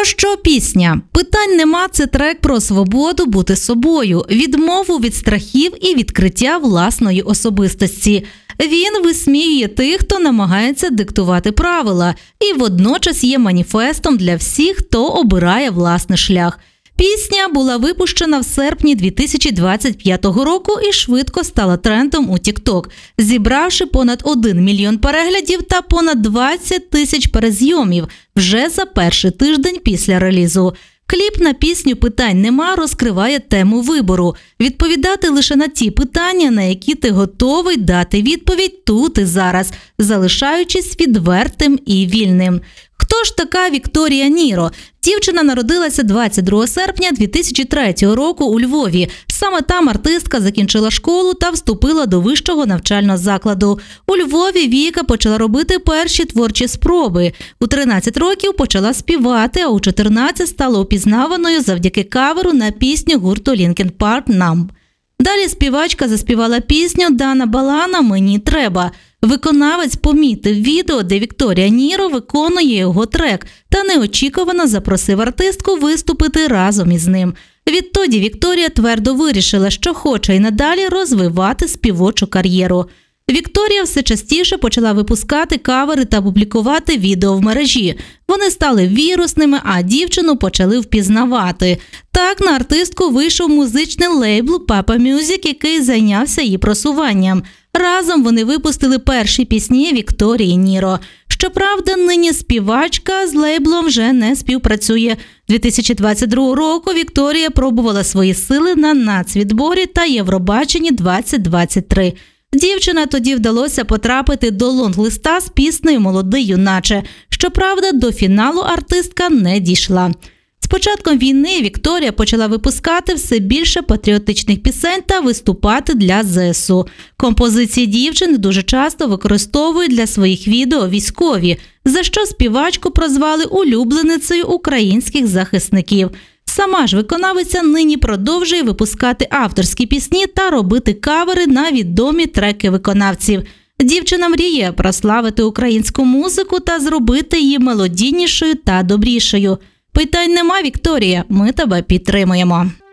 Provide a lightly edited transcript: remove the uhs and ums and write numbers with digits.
що пісня? Питань нема – це трек про свободу бути собою, відмову від страхів і відкриття власної особистості. Він висміює тих, хто намагається диктувати правила, і водночас є маніфестом для всіх, хто обирає власний шлях. Пісня була випущена в серпні 2025 року і швидко стала трендом у TikTok, зібравши понад 1 мільйон переглядів та понад 20 тисяч перезйомів вже за перший тиждень після релізу. Кліп на пісню «Питань нема» розкриває тему вибору – відповідати лише на ті питання, на які ти готовий дати відповідь тут і зараз, залишаючись відвертим і вільним. Хто ж така Вікторія Ніро? Дівчина народилася 22 серпня 2003 року у Львові. Саме там артистка закінчила школу та вступила до вищого навчального закладу. У Львові Віка почала робити перші творчі спроби. У 13 років почала співати, а у 14 стала упізнаваною завдяки каверу на пісню гурту Linkin Park «Numb». Далі співачка заспівала пісню Дана Балана «Мені треба». Виконавець помітив відео, де Вікторія Ніро виконує його трек, та неочікувано запросив артистку виступити разом із ним. Відтоді Вікторія твердо вирішила, що хоче і надалі розвивати співочу кар'єру. Вікторія все частіше почала випускати кавери та публікувати відео в мережі. Вони стали вірусними, а дівчину почали впізнавати. Так на артистку вийшов музичний лейбл Papa Music, який зайнявся її просуванням. Разом вони випустили перші пісні Вікторії Ніро. Щоправда, нині співачка з лейблом вже не співпрацює. 2022 року Вікторія пробувала свої сили на нацвідборі та Євробаченні 2023. Дівчина тоді вдалося потрапити до лонглиста з піснею «Молодий юначе». Щоправда, до фіналу артистка не дійшла. З початком війни Вікторія почала випускати все більше патріотичних пісень та виступати для ЗСУ. Композиції дівчини дуже часто використовують для своїх відео військові, за що співачку прозвали улюбленицею українських захисників. Сама ж виконавиця нині продовжує випускати авторські пісні та робити кавери на відомі треки виконавців. Дівчина мріє прославити українську музику та зробити її мелодійнішою та добрішою. Питань нема, Вікторія, ми тебе підтримуємо.